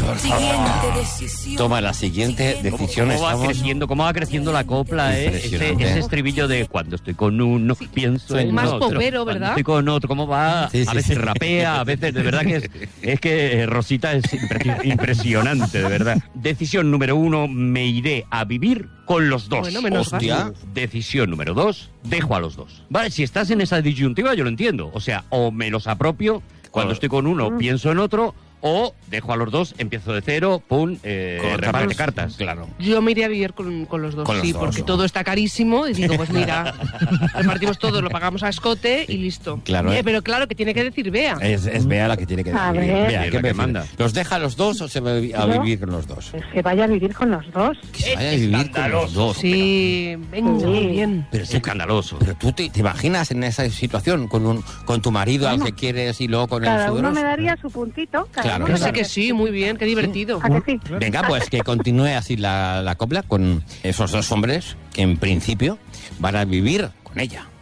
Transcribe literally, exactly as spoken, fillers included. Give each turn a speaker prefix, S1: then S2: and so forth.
S1: Siguiente decisión.
S2: Toma la siguiente decisión.
S3: ¿Cómo va
S2: Estamos...
S3: creciendo, cómo va creciendo la copla, eh? Ese,
S2: Impresionante.
S3: ese estribillo de cuando estoy con uno, pienso en
S4: Más
S3: otro.
S4: popero,
S3: Cuando
S4: ¿verdad?
S3: estoy con otro, ¿cómo va?
S2: Sí, sí,
S3: a veces
S2: sí.
S3: rapea, a veces, de verdad que es, es que Rosita es impre- impresionante, de verdad. Decisión número uno, me iré a vivir con los dos.
S4: Bueno, menos
S2: Hostia.
S4: gasto.
S3: Decisión número dos, dejo a los dos. Vale, si estás en esa disyuntiva yo lo entiendo. O sea, o me los apropio, cuando
S2: Claro.
S3: estoy con uno pienso en otro, o dejo a los dos, empiezo de cero, pum, eh,
S2: Con
S3: reparte
S2: otras-
S3: cartas.
S2: Claro.
S4: Yo me iría a vivir con, con los dos,
S2: Con los
S4: sí,
S2: dos,
S4: porque
S2: ¿no?
S4: todo está carísimo y digo, pues mira, repartimos todo, lo pagamos a escote y listo.
S2: Claro,
S4: Eh,
S2: eh.
S4: pero claro, que tiene que decir Bea.
S2: Es, es Bea la que tiene que
S5: A
S2: decidir.
S5: ver.
S2: Bea,
S3: Es
S2: ¿qué
S3: la que
S2: prefiere?
S3: manda.
S2: ¿Los deja a los dos o se va a vi- a
S5: No.
S2: vivir con los dos?
S5: Pues que vaya a vivir con los dos.
S2: Que se vaya a vivir con los dos.
S4: Sí, venga,
S5: Sí.
S4: muy bien.
S2: Pero,
S3: Es
S2: sí,
S3: escandaloso.
S2: pero tú te, te imaginas en esa situación con un con tu marido al que quieres y luego con el
S5: Cada uno
S2: sudoroso?
S5: me daría su puntito. Cada
S2: Claro.
S5: uno
S4: Que
S5: me
S4: sé
S5: daría
S4: que sí, muy bien, qué divertido.
S5: ¿A que sí?
S2: Venga, pues que continúe así la, la copla con esos dos hombres que en principio van a vivir con ella.